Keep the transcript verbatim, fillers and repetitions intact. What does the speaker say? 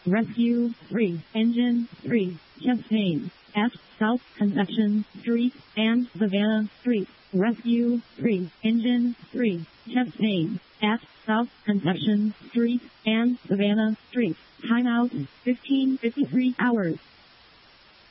Rescue three, Engine three, Chastain, at South Conception Street and Savannah Street. Rescue three, Engine three, Chastain, at South Conception Street and Savannah Street. Timeout fifteen fifty-three hours.